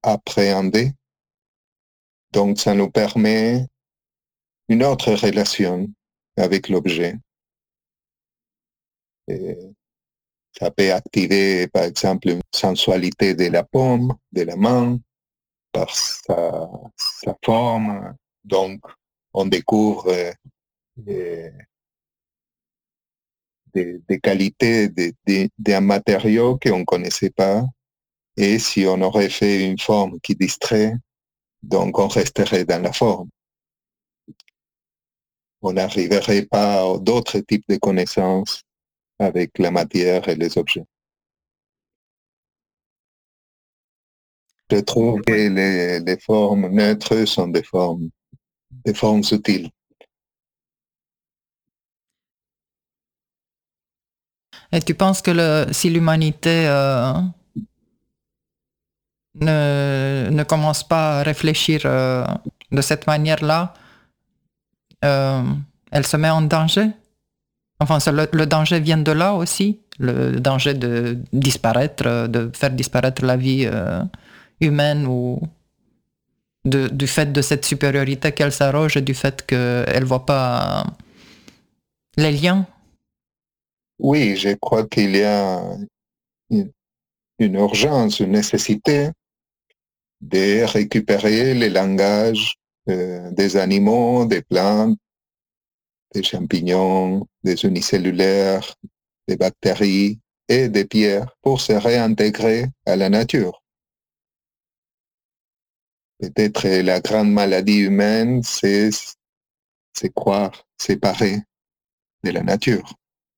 appréhender. Donc, ça nous permet une autre relation avec l'objet. Et ça peut activer, par exemple, une sensualité de la paume, de la main, par sa forme. Donc, on découvre des qualités d'un matériau qu'on ne connaissait pas. Et si on aurait fait une forme qui distrait, donc on resterait dans la forme. On n'arriverait pas à d'autres types de connaissances avec la matière et les objets. Je trouve que Oui. les formes neutres sont des formes subtiles. Et tu penses que si l'humanité ne commence pas à réfléchir de cette manière-là, euh, elle se met en danger? Enfin, le danger vient de là aussi, le danger de disparaître, de faire disparaître la vie humaine ou du fait de cette supériorité qu'elle s'arroge et du fait qu'elle ne voit pas les liens. Oui, je crois qu'il y a une, une urgence, une nécessité de récupérer les langages des animaux, des plantes, des champignons, des unicellulaires, des bactéries et des pierres pour se réintégrer à la nature. Peut-être la grande maladie humaine, c'est croire séparé de la nature.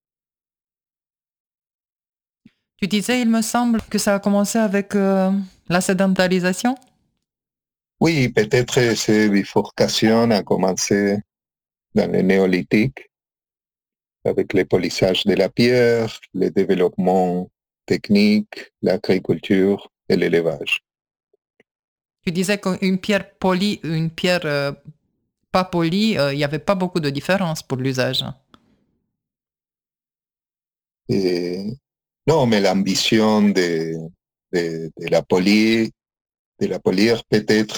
Tu disais, il me semble, que ça a commencé avec la sédentarisation. Oui, peut-être cette bifurcation a commencé dans le néolithique avec le polissage de la pierre, le développement technique, l'agriculture et l'élevage. Tu disais qu'une pierre polie, une pierre pas polie, il n'y avait pas beaucoup de différence pour l'usage. Et non, mais l'ambition de la de la polir peut-être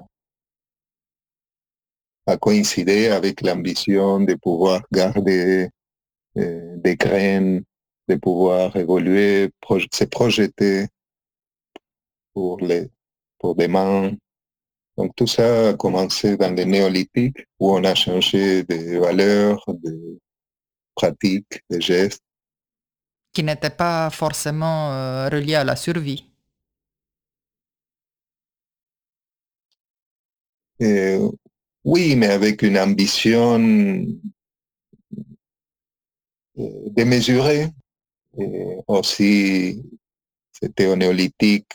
a coïncidé avec l'ambition de pouvoir garder des graines, de pouvoir évoluer, se projeter pour, pour des mains. Donc tout ça a commencé dans le néolithique où on a changé de valeurs, de pratiques, de gestes. Qui n'était pas forcément relié à la survie. Et oui, mais avec une ambition démesurée. Et aussi, c'était au néolithique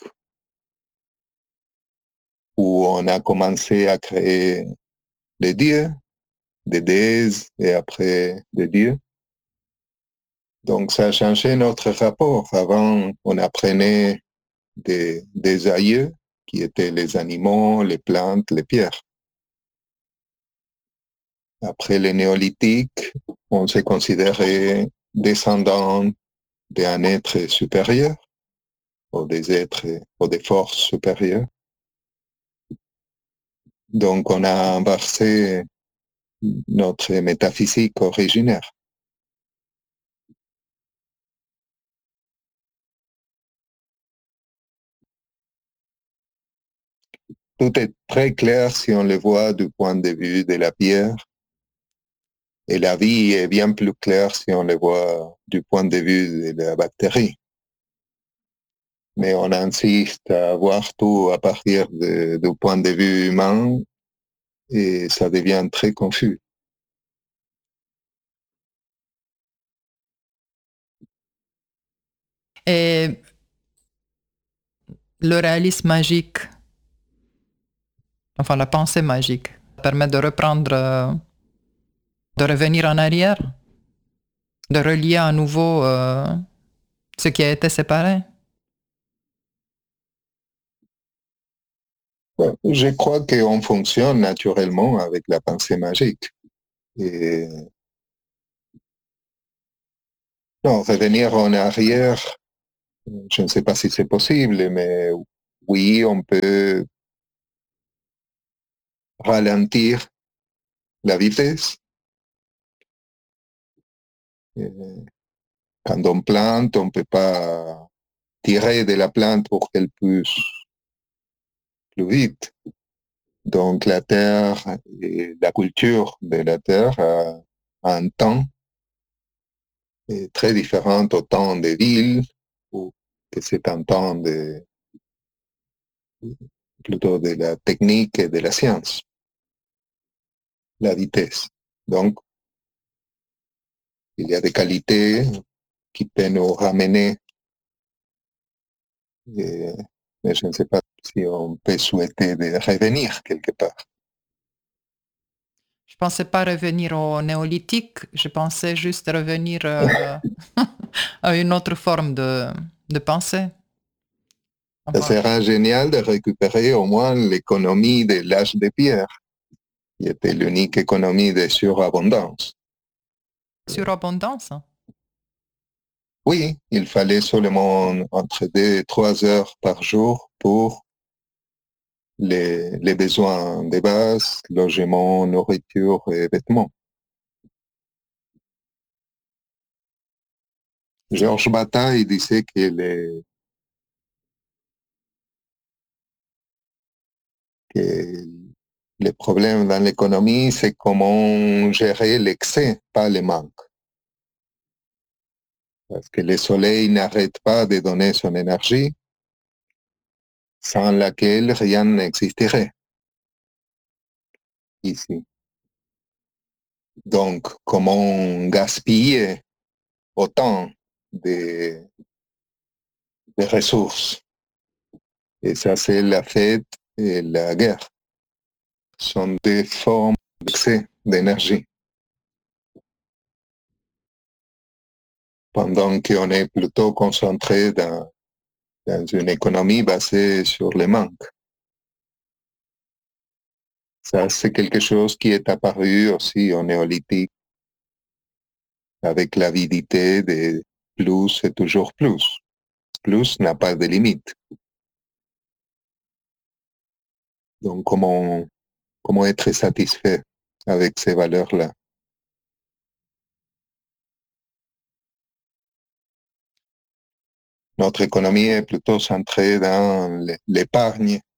où on a commencé à créer des dieux, des déesses et après des dieux. Donc ça a changé notre rapport. Avant, on apprenait des aïeux qui étaient les animaux, les plantes, les pierres. Après le néolithique, on s'est considéré descendant d'un être supérieur ou des êtres ou des forces supérieures. Donc on a inversé notre métaphysique originaire. Tout est très clair si on le voit du point de vue de la pierre, et la vie est bien plus claire si on le voit du point de vue de la bactérie. Mais on insiste à voir tout à partir du point de vue humain et ça devient très confus. Et le réalisme magique, enfin la pensée magique, permet de reprendre, de revenir en arrière, de relier à nouveau ce qui a été séparé. Je crois qu'on fonctionne naturellement avec la pensée magique. Et non, revenir en arrière, je ne sais pas si c'est possible, mais oui, on peut ralentir la vitesse. Quand on plante, on ne peut pas tirer de la plante pour qu'elle pousse plus vite. Donc la terre et la culture de la terre a un temps très différent au temps des villes, ou que c'est un temps plutôt de la technique et de la science, la vitesse. Donc, il y a des qualités qui peuvent nous ramener, mais je ne sais pas si on peut souhaiter de revenir quelque part. Je pensais pas revenir au néolithique, je pensais juste revenir à une autre forme de pensée. Ça Enfin, sera génial de récupérer au moins l'économie de l'âge de pierre, qui était l'unique économie de surabondance. surabondance. Oui, il fallait seulement entre 2 et 3 heures par jour pour les besoins de base, logement, nourriture et vêtements. Georges Bataille disait que que les problèmes dans l'économie, c'est comment gérer l'excès, pas le manque. Parce que le soleil n'arrête pas de donner son énergie, sans laquelle rien n'existerait ici. Donc, comment gaspiller autant de, de ressources? Et ça, c'est la fête et la guerre. Ce sont des formes d'excès d'énergie. Pendant qu'on est plutôt concentré dans une économie basée sur le manque. Ça, c'est quelque chose qui est apparu aussi au néolithique avec l'avidité de plus et toujours plus. Plus n'a pas de limite. Donc, comment être satisfait avec ces valeurs-là? Notre économie est plutôt centrée dans l'épargne